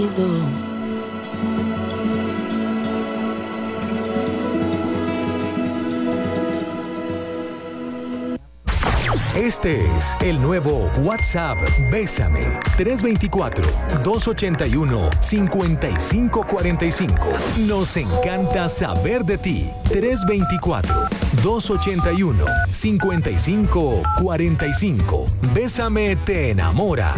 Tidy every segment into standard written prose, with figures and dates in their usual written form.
Este es el nuevo WhatsApp Bésame 324-281-5545. Nos encanta saber de ti. 324-281-5545. Bésame te enamora.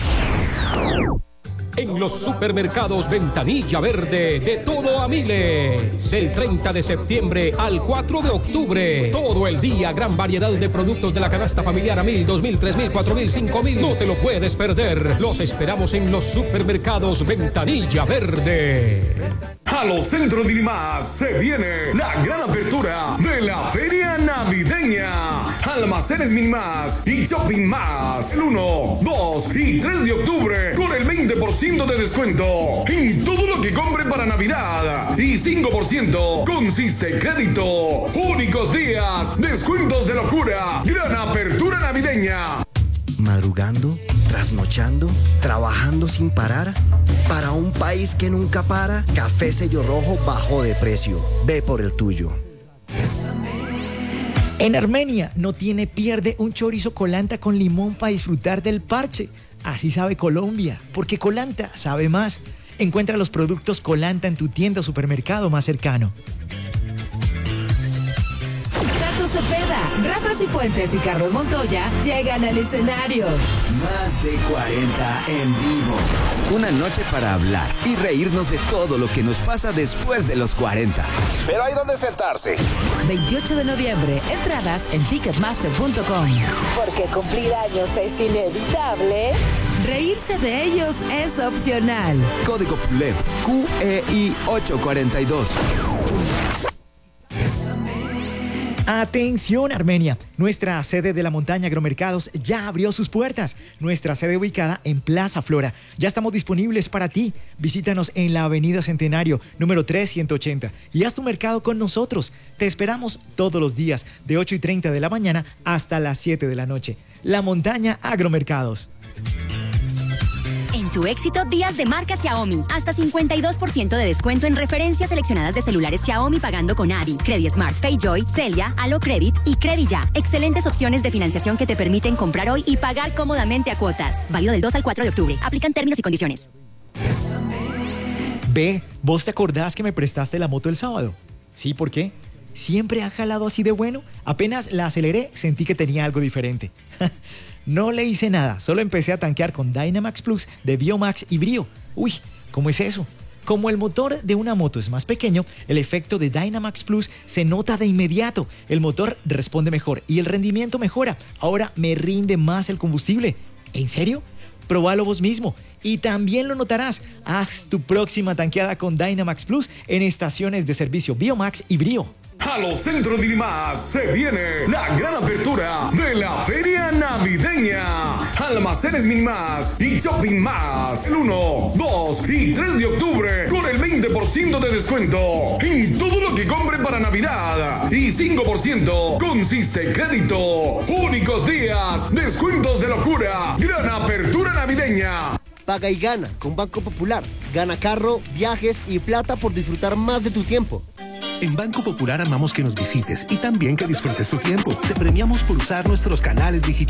En los supermercados Ventanilla Verde, de todo a miles. Del 30 de septiembre al 4 de octubre. Todo el día, gran variedad de productos de la canasta familiar a 1,000, 2,000, 3,000, 4,000, 5,000. No te lo puedes perder. Los esperamos en los supermercados Ventanilla Verde. A los centros Dinimás se viene la gran apertura de la Feria Navideña. Almacenes Minimás y Shopping Más. El 1, 2 y 3 de octubre con el 20% de descuento en todo lo que compre para Navidad. Y 5% consiste en crédito. Únicos días, descuentos de locura. Gran apertura navideña. Madrugando, trasnochando, trabajando sin parar. Para un país que nunca para, Café Sello Rojo bajó de precio. Ve por el tuyo. En Armenia no tiene pierde un chorizo Colanta con limón para disfrutar del parche. Así sabe Colombia, porque Colanta sabe más. Encuentra los productos Colanta en tu tienda o supermercado más cercano. Cepeda, Rafa Cifuentes y Carlos Montoya llegan al escenario. Más de 40 en vivo. Una noche para hablar y reírnos de todo lo que nos pasa después de los 40. Pero hay donde sentarse. 28 de noviembre, entradas en ticketmaster.com. Porque cumplir años es inevitable. Reírse de ellos es opcional. Código PULEP QEI 842. Atención Armenia, nuestra sede de la montaña Agromercados ya abrió sus puertas. Nuestra sede ubicada en Plaza Flora. Ya estamos disponibles para ti. Visítanos en la Avenida Centenario, número 3180 y haz tu mercado con nosotros. Te esperamos todos los días de 8:30 de la mañana hasta las 7 de la noche. La montaña Agromercados. En tu éxito, días de marca Xiaomi. Hasta 52% de descuento en referencias seleccionadas de celulares Xiaomi pagando con Adi, CrediSmart, PayJoy, Celia, AloCredit y CrediYa. Excelentes opciones de financiación que te permiten comprar hoy y pagar cómodamente a cuotas. Válido del 2 al 4 de octubre. Aplican términos y condiciones. Ve, ¿vos te acordás que me prestaste la moto el sábado? ¿Sí? ¿Por qué? ¿Siempre ha jalado así de bueno? Apenas la aceleré, sentí que tenía algo diferente. No le hice nada, solo empecé a tanquear con Dynamax Plus de Biomax y Brio. Uy, ¿cómo es eso? Como el motor de una moto es más pequeño, el efecto de Dynamax Plus se nota de inmediato. El motor responde mejor y el rendimiento mejora. Ahora me rinde más el combustible. ¿En serio? Probalo vos mismo y también lo notarás. Haz tu próxima tanqueada con Dynamax Plus en estaciones de servicio Biomax y Brio. A los centros Dinimás se viene la gran apertura de la Feria Navideña. Almacenes Minimás y Shopping Más. El 1, 2 y 3 de octubre con el 20% de descuento en todo lo que compre para Navidad. Y 5% consiste en crédito. Únicos días, descuentos de locura. Gran apertura navideña. Paga y gana con Banco Popular. Gana carro, viajes y plata por disfrutar más de tu tiempo. En Banco Popular amamos que nos visites y también que disfrutes tu tiempo. Te premiamos por usar nuestros canales digitales.